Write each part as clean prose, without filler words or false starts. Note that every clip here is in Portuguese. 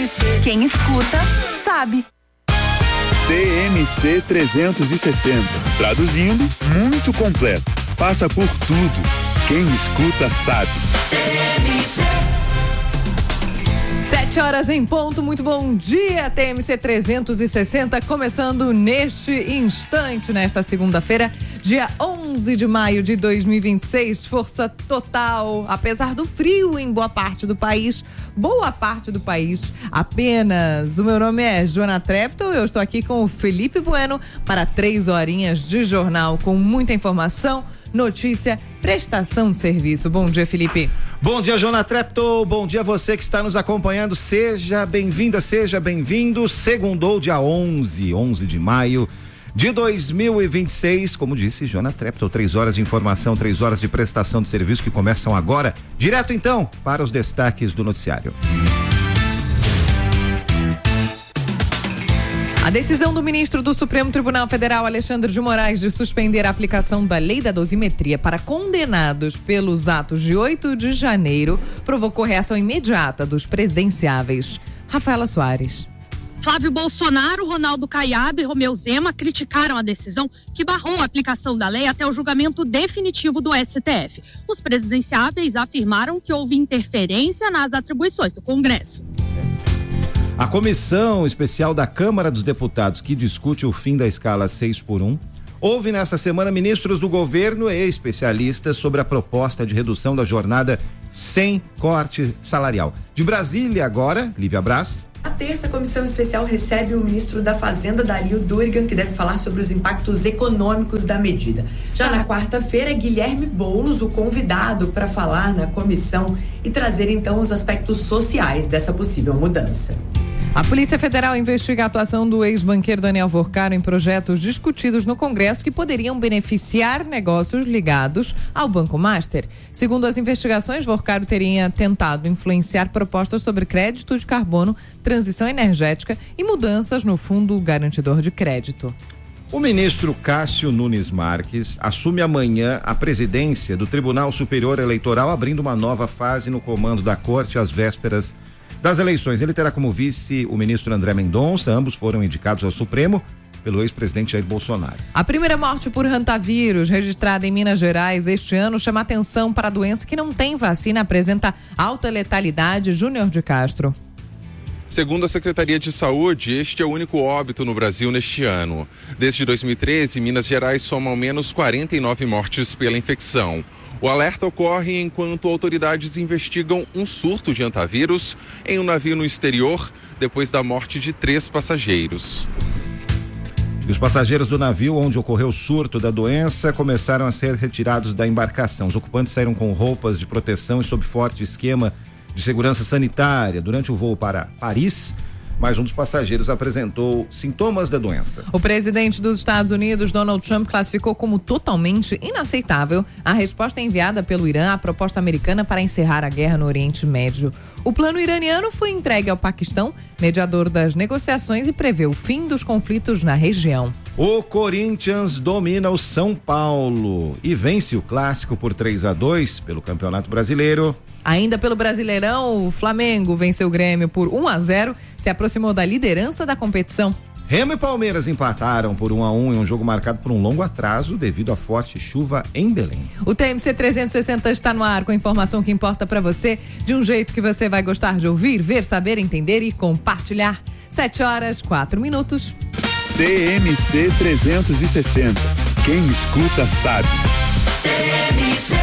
Quem escuta, sabe. TMC 360. Traduzindo, muito completo. Passa por tudo. Quem escuta, sabe. 7h em ponto, muito bom dia, TMC 360, começando neste instante, nesta segunda-feira, dia 11 de maio de 2026, força total, apesar do frio em boa parte do país, apenas. O meu nome é Joana Trepto, eu estou aqui com o Felipe Bueno para 3 horinhas de jornal com muita informação, notícia, prestação de serviço. Bom dia, Felipe. Bom dia, Joana Trepto. Bom dia a você que está nos acompanhando. Seja bem-vinda, seja bem-vindo. Segundou, dia 11 de maio de 2026. Como disse Joana Trepto, 3 horas de informação, 3 horas de prestação de serviço que começam agora. Direto, então, para os destaques do noticiário. A decisão do ministro do Supremo Tribunal Federal, Alexandre de Moraes, de suspender a aplicação da lei da dosimetria para condenados pelos atos de 8 de janeiro provocou reação imediata dos presidenciáveis. Rafaela Soares. Flávio Bolsonaro, Ronaldo Caiado e Romeu Zema criticaram a decisão que barrou a aplicação da lei até o julgamento definitivo do STF. Os presidenciáveis afirmaram que houve interferência nas atribuições do Congresso. A comissão especial da Câmara dos Deputados, que discute o fim da escala 6x1, ouve nesta semana ministros do governo e especialistas sobre a proposta de redução da jornada sem corte salarial. De Brasília agora, Lívia Braz. Na terça, a comissão especial recebe o ministro da Fazenda, Dario Durigan, que deve falar sobre os impactos econômicos da medida. Já na quarta-feira, é Guilherme Boulos, o convidado para falar na comissão e trazer então os aspectos sociais dessa possível mudança. A Polícia Federal investiga a atuação do ex-banqueiro Daniel Vorcaro em projetos discutidos no Congresso que poderiam beneficiar negócios ligados ao Banco Master. Segundo as investigações, Vorcaro teria tentado influenciar propostas sobre crédito de carbono, transição energética e mudanças no Fundo Garantidor de Crédito. O ministro Cássio Nunes Marques assume amanhã a presidência do Tribunal Superior Eleitoral, abrindo uma nova fase no comando da Corte às vésperas das eleições. Ele terá como vice o ministro André Mendonça, ambos foram indicados ao Supremo pelo ex-presidente Jair Bolsonaro. A primeira morte por hantavírus registrada em Minas Gerais este ano chama atenção para a doença que não tem vacina, apresenta alta letalidade. Júnior de Castro. Segundo a Secretaria de Saúde, este é o único óbito no Brasil neste ano. Desde 2013, Minas Gerais soma ao menos 49 mortes pela infecção. O alerta ocorre enquanto autoridades investigam um surto de hantavírus em um navio no exterior, depois da morte de 3 passageiros. E os passageiros do navio onde ocorreu o surto da doença começaram a ser retirados da embarcação. Os ocupantes saíram com roupas de proteção e sob forte esquema de segurança sanitária. Durante o voo para Paris, mais um dos passageiros apresentou sintomas da doença. O presidente dos Estados Unidos, Donald Trump, classificou como totalmente inaceitável a resposta enviada pelo Irã à proposta americana para encerrar a guerra no Oriente Médio. O plano iraniano foi entregue ao Paquistão, mediador das negociações, e prevê o fim dos conflitos na região. O Corinthians domina o São Paulo e vence o clássico por 3-2 pelo Campeonato Brasileiro. Ainda pelo Brasileirão, o Flamengo venceu o Grêmio por 1-0, se aproximou da liderança da competição. Remo e Palmeiras empataram por 1-1 em um jogo marcado por um longo atraso devido à forte chuva em Belém. O TMC 360 está no ar com a informação que importa para você, de um jeito que você vai gostar de ouvir, ver, saber, entender e compartilhar. 7h04. TMC 360. Quem escuta sabe. TMC.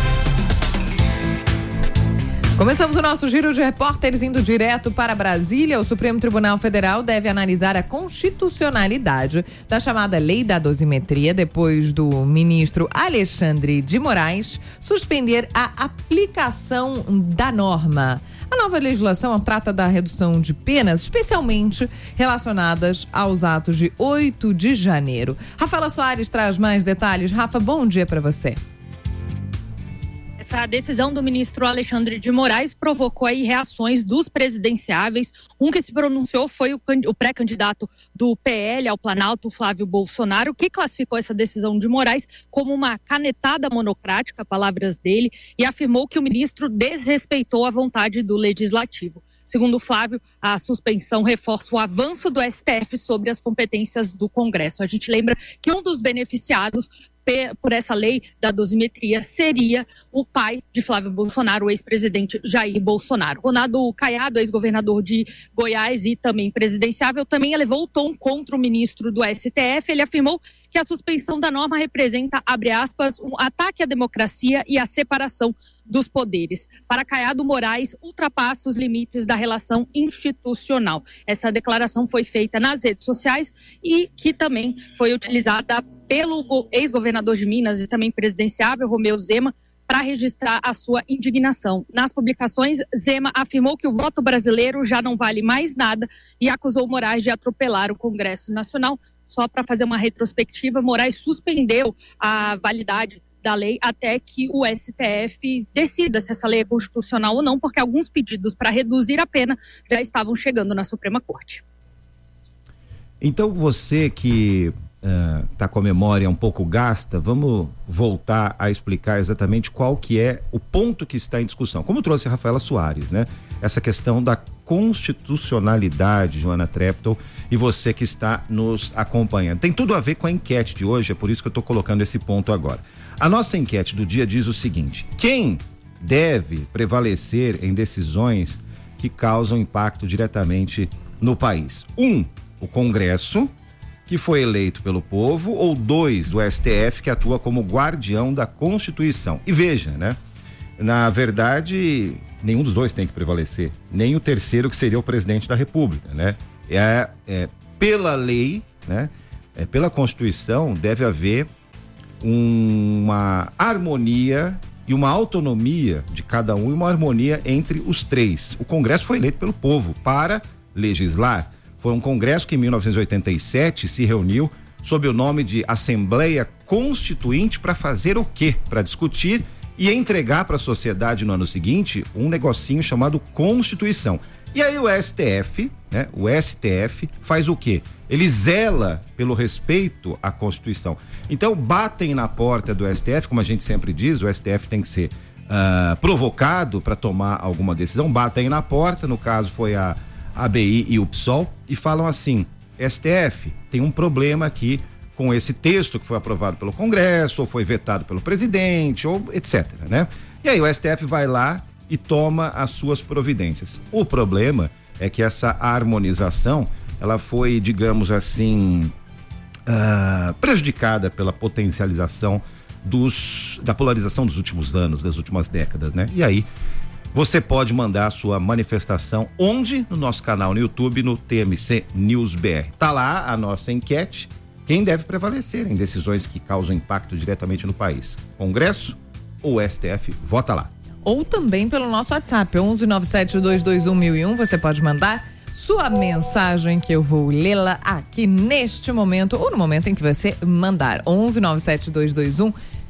Começamos o nosso giro de repórteres indo direto para Brasília. O Supremo Tribunal Federal deve analisar a constitucionalidade da chamada lei da dosimetria depois do ministro Alexandre de Moraes suspender a aplicação da norma. A nova legislação trata da redução de penas, especialmente relacionadas aos atos de 8 de janeiro. Rafaela Soares traz mais detalhes. Rafa, bom dia para você. Essa decisão do ministro Alexandre de Moraes provocou aí reações dos presidenciáveis. Um que se pronunciou foi o pré-candidato do PL ao Planalto, Flávio Bolsonaro, que classificou essa decisão de Moraes como uma canetada monocrática, palavras dele, e afirmou que o ministro desrespeitou a vontade do legislativo. Segundo Flávio, a suspensão reforça o avanço do STF sobre as competências do Congresso. A gente lembra que um dos beneficiados por essa lei da dosimetria seria o pai de Flávio Bolsonaro, o ex-presidente Jair Bolsonaro. Ronaldo Caiado, ex-governador de Goiás e também presidenciável, também elevou o tom contra o ministro do STF. Ele afirmou que a suspensão da norma representa, abre aspas, um ataque à democracia e à separação dos poderes. Para Caiado, Moraes ultrapassa os limites da relação institucional. Essa declaração foi feita nas redes sociais e que também foi utilizada pelo ex-governador de Minas e também presidenciável, Romeu Zema, para registrar a sua indignação. Nas publicações, Zema afirmou que o voto brasileiro já não vale mais nada e acusou Moraes de atropelar o Congresso Nacional. Só para fazer uma retrospectiva, Moraes suspendeu a validade da lei até que o STF decida se essa lei é constitucional ou não, porque alguns pedidos para reduzir a pena já estavam chegando na Suprema Corte. Então você que está com a memória um pouco gasta, vamos voltar a explicar exatamente qual que é o ponto que está em discussão. Como trouxe a Rafaela Soares, né? Essa questão da constitucionalidade, Joana Treptow, e você que está nos acompanhando. Tem tudo a ver com a enquete de hoje, é por isso que eu estou colocando esse ponto agora. A nossa enquete do dia diz o seguinte: quem deve prevalecer em decisões que causam impacto diretamente no país? 1, o Congresso, que foi eleito pelo povo, ou 2, do STF, que atua como guardião da Constituição. E veja, né? Na verdade, nenhum dos dois tem que prevalecer, nem o terceiro, que seria o presidente da República, né? Pela lei, né? Pela Constituição, deve haver uma harmonia e uma autonomia de cada um e uma harmonia entre os três. O Congresso foi eleito pelo povo para legislar. Foi um congresso que em 1987 se reuniu sob o nome de Assembleia Constituinte para fazer o quê? Para discutir e entregar para a sociedade no ano seguinte um negocinho chamado Constituição. E aí o STF, né? O STF faz o quê? Ele zela pelo respeito à Constituição. Então batem na porta do STF, como a gente sempre diz, o STF tem que ser provocado para tomar alguma decisão. Batem na porta, no caso foi a ABI e o PSOL, e falam assim: STF, tem um problema aqui com esse texto que foi aprovado pelo Congresso, ou foi vetado pelo presidente, ou etc, né? E aí o STF vai lá e toma as suas providências. O problema é que essa harmonização, ela foi, digamos assim, prejudicada pela potencialização da polarização dos últimos anos, das últimas décadas, né? E aí você pode mandar a sua manifestação onde? No nosso canal no YouTube, no TMC News BR. Tá lá a nossa enquete. Quem deve prevalecer em decisões que causam impacto diretamente no país? Congresso ou STF? Vota lá. Ou também pelo nosso WhatsApp, 1197-221-1001. Você pode mandar sua mensagem que eu vou lê-la aqui neste momento, ou no momento em que você mandar. 1197-221-1001.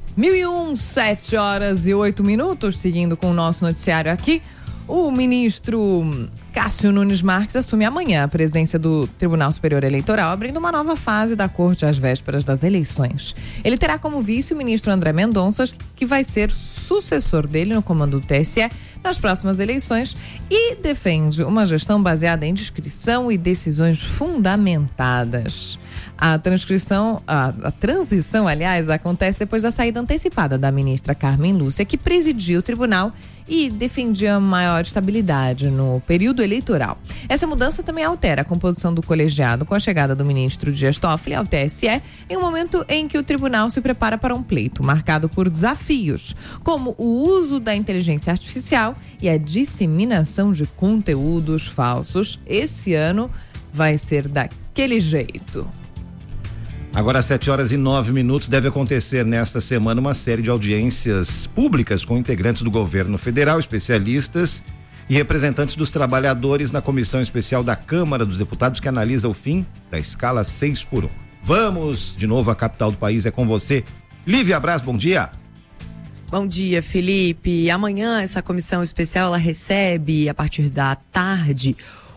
7h08, seguindo com o nosso noticiário aqui. O ministro Cássio Nunes Marques assume amanhã a presidência do Tribunal Superior Eleitoral, abrindo uma nova fase da corte às vésperas das eleições. Ele terá como vice o ministro André Mendonça, que vai ser sucessor dele no comando do TSE nas próximas eleições, e defende uma gestão baseada em discrição e decisões fundamentadas. A transição, aliás, acontece depois da saída antecipada da ministra Carmen Lúcia, que presidia o tribunal e defendia maior estabilidade no período eleitoral. Essa mudança também altera a composição do colegiado com a chegada do ministro Dias Toffoli ao TSE, em um momento em que o tribunal se prepara para um pleito marcado por desafios, como o uso da inteligência artificial e a disseminação de conteúdos falsos. Esse ano vai ser daquele jeito. Agora, às 7h09, deve acontecer nesta semana uma série de audiências públicas com integrantes do governo federal, especialistas e representantes dos trabalhadores na comissão especial da Câmara dos Deputados que analisa o fim da escala 6x1. Vamos de novo à capital do país, é com você. Lívia Braz, bom dia. Bom dia, Felipe. Amanhã essa comissão especial ela recebe, a partir da tarde,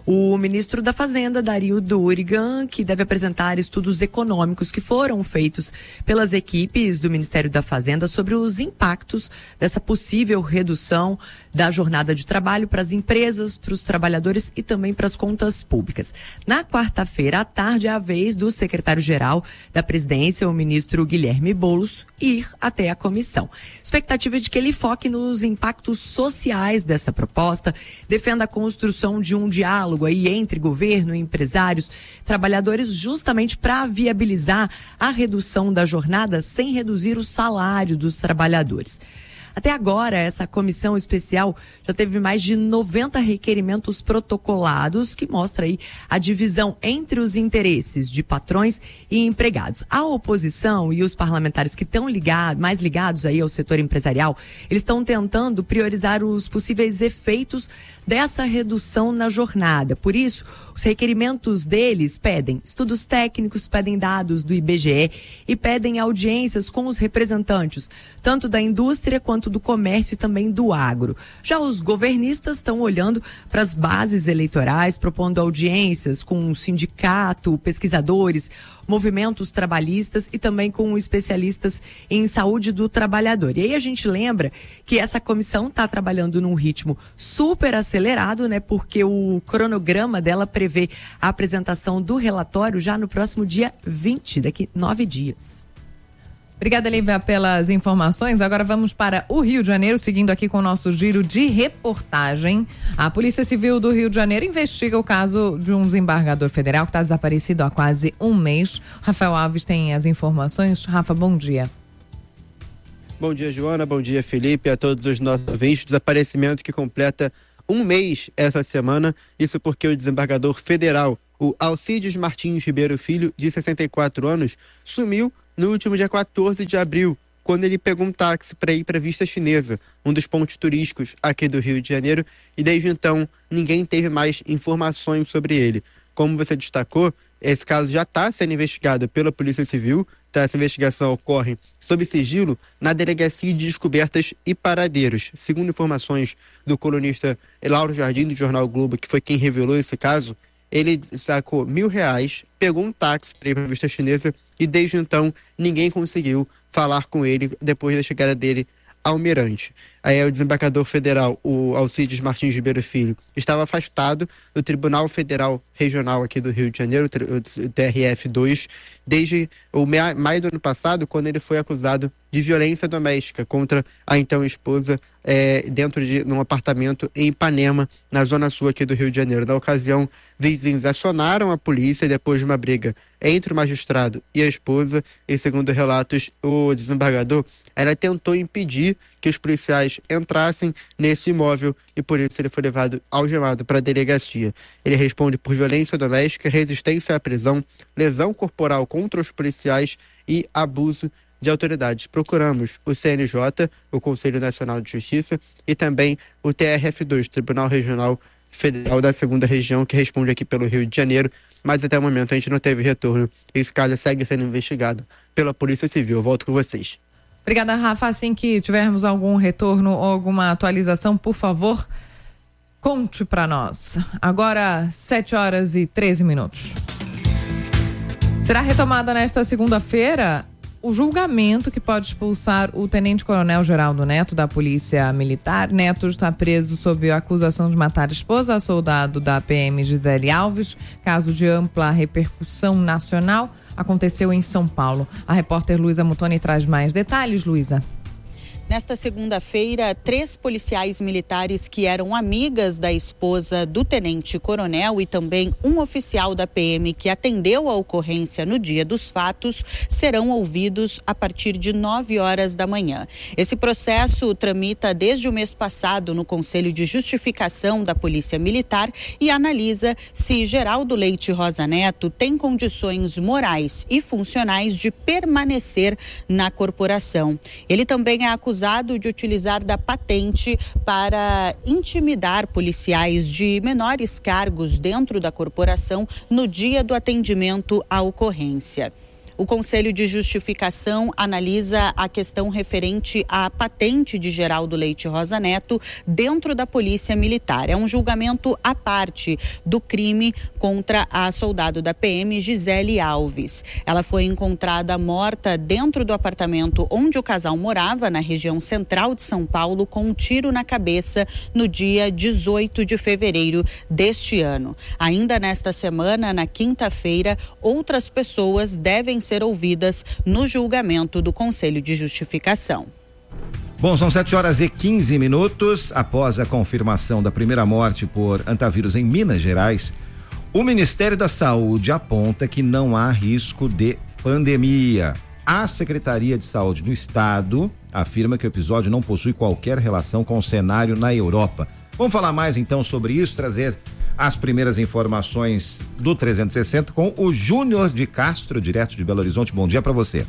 O ministro da Fazenda, Dario Durigan, que deve apresentar estudos econômicos que foram feitos pelas equipes do Ministério da Fazenda sobre os impactos dessa possível redução da jornada de trabalho para as empresas, para os trabalhadores e também para as contas públicas. Na quarta-feira à tarde é a vez do secretário-geral da Presidência, o ministro Guilherme Boulos, ir até a comissão. Expectativa de que ele foque nos impactos sociais dessa proposta, defenda a construção de um diálogo aí entre governo, empresários, trabalhadores, justamente para viabilizar a redução da jornada sem reduzir o salário dos trabalhadores. Até agora, essa comissão especial já teve mais de 90 requerimentos protocolados, que mostra aí a divisão entre os interesses de patrões e empregados. A oposição e os parlamentares que estão mais ligados aí ao setor empresarial, eles estão tentando priorizar os possíveis efeitos dessa redução na jornada. Por isso, os requerimentos deles pedem estudos técnicos, pedem dados do IBGE e pedem audiências com os representantes, tanto da indústria quanto do comércio e também do agro. Já os governistas estão olhando para as bases eleitorais, propondo audiências com o sindicato, pesquisadores, movimentos trabalhistas e também com especialistas em saúde do trabalhador. E aí a gente lembra que essa comissão está trabalhando num ritmo super acelerado, né? Porque o cronograma dela prevê a apresentação do relatório já no próximo dia 20, daqui 9 dias. Obrigada, Lívia, pelas informações. Agora vamos para o Rio de Janeiro, seguindo aqui com o nosso giro de reportagem. A Polícia Civil do Rio de Janeiro investiga o caso de um desembargador federal que está desaparecido há quase um mês. Rafael Alves tem as informações. Rafa, bom dia. Bom dia, Joana. Bom dia, Felipe. A todos os nossos ouvintes. Desaparecimento que completa um mês essa semana. Isso porque o desembargador federal, o Alcides Martins Ribeiro Filho, de 64 anos, sumiu no último dia 14 de abril, quando ele pegou um táxi para ir para Vista Chinesa, um dos pontos turísticos aqui do Rio de Janeiro, e desde então ninguém teve mais informações sobre ele. Como você destacou, esse caso já está sendo investigado pela Polícia Civil, essa investigação ocorre sob sigilo na Delegacia de Descobertas e Paradeiros. Segundo informações do colunista Lauro Jardim, do Jornal o Globo, que foi quem revelou esse caso, ele sacou R$1.000, pegou um táxi para ir para a Vista Chinesa e desde então ninguém conseguiu falar com ele depois da chegada dele ao Mirante. Aí o desembargador federal, o Alcides Martins Ribeiro Filho, estava afastado do Tribunal Federal Regional aqui do Rio de Janeiro, o TRF2, desde o maio do ano passado, quando ele foi acusado de violência doméstica contra a então esposa dentro de um apartamento em Ipanema, na zona sul aqui do Rio de Janeiro. Na ocasião, vizinhos acionaram a polícia depois de uma briga entre o magistrado e a esposa, e segundo relatos, o desembargador ela tentou impedir que os policiais entrassem nesse imóvel e por isso ele foi levado algemado para a delegacia. Ele responde por violência doméstica, resistência à prisão, lesão corporal contra os policiais e abuso de autoridades. Procuramos o CNJ, o Conselho Nacional de Justiça, e também o TRF2, Tribunal Regional Federal da 2ª Região, que responde aqui pelo Rio de Janeiro, mas até o momento a gente não teve retorno. Esse caso segue sendo investigado pela Polícia Civil. Eu volto com vocês. Obrigada, Rafa. Assim que tivermos algum retorno ou alguma atualização, por favor, conte para nós. Agora, 7h13. Será retomada nesta segunda-feira o julgamento que pode expulsar o tenente-coronel Geraldo Neto da Polícia Militar. Neto está preso sob a acusação de matar a esposa, a soldado da PM Gisele Alves, caso de ampla repercussão nacional. Aconteceu em São Paulo. A repórter Luísa Mutoni traz mais detalhes. Luísa. Nesta segunda-feira, 3 policiais militares que eram amigas da esposa do tenente-coronel e também um oficial da PM que atendeu a ocorrência no dia dos fatos serão ouvidos a partir de 9h da manhã. Esse processo tramita desde o mês passado no Conselho de Justificação da Polícia Militar e analisa se Geraldo Leite Rosa Neto tem condições morais e funcionais de permanecer na corporação. Ele também é acusado de utilizar da patente para intimidar policiais de menores cargos dentro da corporação no dia do atendimento à ocorrência. O Conselho de Justificação analisa a questão referente à patente de Geraldo Leite Rosa Neto dentro da Polícia Militar. É um julgamento à parte do crime contra a soldado da PM, Gisele Alves. Ela foi encontrada morta dentro do apartamento onde o casal morava, na região central de São Paulo, com um tiro na cabeça no dia 18 de fevereiro deste ano. Ainda nesta semana, na quinta-feira, outras pessoas devem ser ouvidas no julgamento do Conselho de Justificação. Bom, são 7h15. Após a confirmação da primeira morte por antavírus em Minas Gerais, o Ministério da Saúde aponta que não há risco de pandemia. A Secretaria de Saúde do Estado afirma que o episódio não possui qualquer relação com o cenário na Europa. Vamos falar mais então sobre isso, trazer as primeiras informações do 360 com o Júnior de Castro, direto de Belo Horizonte. Bom dia para você.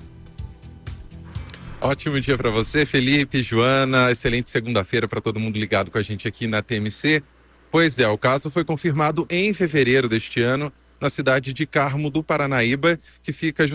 Ótimo dia para você, Felipe, Joana. Excelente segunda-feira para todo mundo ligado com a gente aqui na TMC. Pois é, o caso foi confirmado em fevereiro deste ano na cidade de Carmo do Paranaíba, que fica